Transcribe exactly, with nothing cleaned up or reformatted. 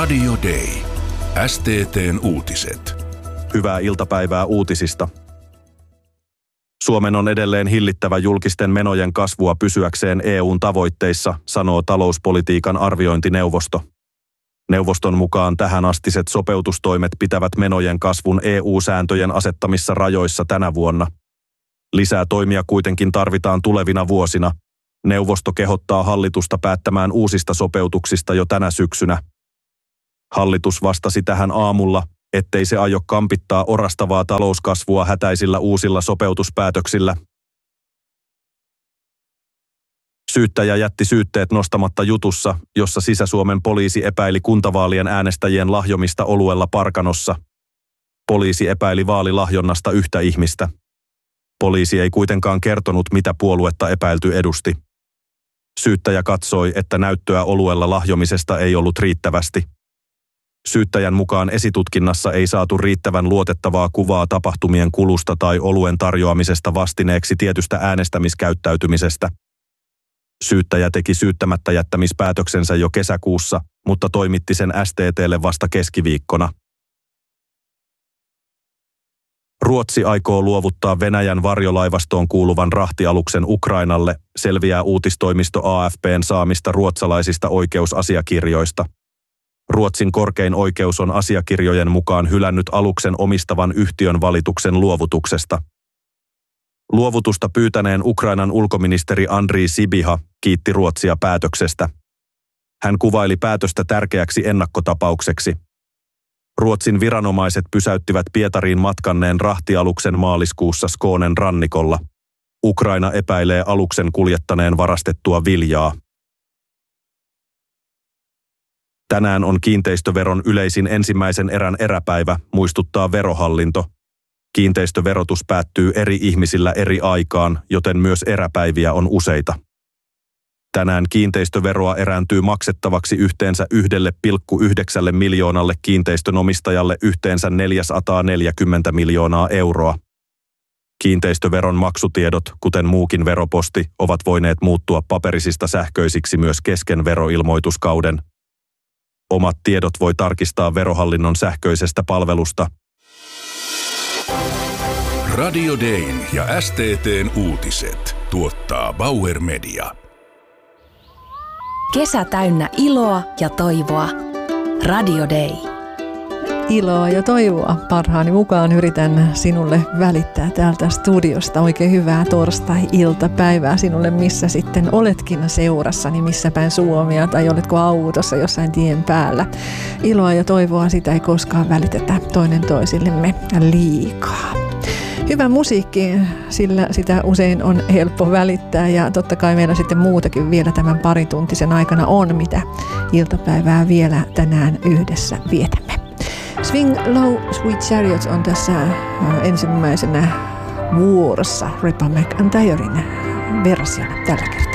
Radio Day. S T T:n uutiset. Hyvää iltapäivää uutisista. Suomen on edelleen hillittävä julkisten menojen kasvua pysyäkseen E U:n tavoitteissa, sanoo talouspolitiikan arviointineuvosto. Neuvoston mukaan tähänastiset sopeutustoimet pitävät menojen kasvun E U-sääntöjen asettamissa rajoissa tänä vuonna. Lisää toimia kuitenkin tarvitaan tulevina vuosina. Neuvosto kehottaa hallitusta päättämään uusista sopeutuksista jo tänä syksynä. Hallitus vastasi tähän aamulla, ettei se aio kampittaa orastavaa talouskasvua hätäisillä uusilla sopeutuspäätöksillä. Syyttäjä jätti syytteet nostamatta jutussa, jossa Sisä-Suomen poliisi epäili kuntavaalien äänestäjien lahjomista oluella Parkanossa. Poliisi epäili vaalilahjonnasta yhtä ihmistä. Poliisi ei kuitenkaan kertonut, mitä puoluetta epäilty edusti. Syyttäjä katsoi, että näyttöä oluella lahjomisesta ei ollut riittävästi. Syyttäjän mukaan esitutkinnassa ei saatu riittävän luotettavaa kuvaa tapahtumien kulusta tai oluen tarjoamisesta vastineeksi tietystä äänestämiskäyttäytymisestä. Syyttäjä teki syyttämättä jättämispäätöksensä jo kesäkuussa, mutta toimitti sen S T T:lle vasta keskiviikkona. Ruotsi aikoo luovuttaa Venäjän varjolaivastoon kuuluvan rahtialuksen Ukrainalle, selviää uutistoimisto A F P:n saamista ruotsalaisista oikeusasiakirjoista. Ruotsin korkein oikeus on asiakirjojen mukaan hylännyt aluksen omistavan yhtiön valituksen luovutuksesta. Luovutusta pyytäneen Ukrainan ulkoministeri Andrii Sybiha kiitti Ruotsia päätöksestä. Hän kuvaili päätöstä tärkeäksi ennakkotapaukseksi. Ruotsin viranomaiset pysäyttivät Pietariin matkanneen rahtialuksen maaliskuussa Skånen rannikolla. Ukraina epäilee aluksen kuljettaneen varastettua viljaa. Tänään on kiinteistöveron yleisin ensimmäisen erän eräpäivä, muistuttaa Verohallinto. Kiinteistöverotus päättyy eri ihmisillä eri aikaan, joten myös eräpäiviä on useita. Tänään kiinteistöveroa erääntyy maksettavaksi yhteensä yksi pilkku yhdeksän miljoonalle kiinteistönomistajalle yhteensä neljäsataaneljäkymmentä miljoonaa euroa. Kiinteistöveron maksutiedot, kuten muukin veroposti, ovat voineet muuttua paperisista sähköisiksi myös kesken veroilmoituskauden. Omat tiedot voi tarkistaa Verohallinnon sähköisestä palvelusta. Radio Dayn ja S T T:n uutiset tuottaa Bauer Media. Kesä täynnä iloa ja toivoa. Radio Day. Iloa ja toivoa parhaani mukaan yritän sinulle välittää täältä studiosta. Oikein hyvää torstai-iltapäivää sinulle, missä sitten oletkin seurassani, missä päin Suomea tai oletko autossa jossain tien päällä. Iloa ja toivoa, sitä ei koskaan välitetä toinen toisillemme liikaa. Hyvä musiikki, sillä sitä usein on helppo välittää ja totta kai meillä sitten muutakin vielä tämän parituntisen aikana on, mitä iltapäivää vielä tänään yhdessä vietämme. Swing Low Sweet Chariots on tässä ensimmäisenä vuorossa Reba McEntiren versiona tällä kertaa.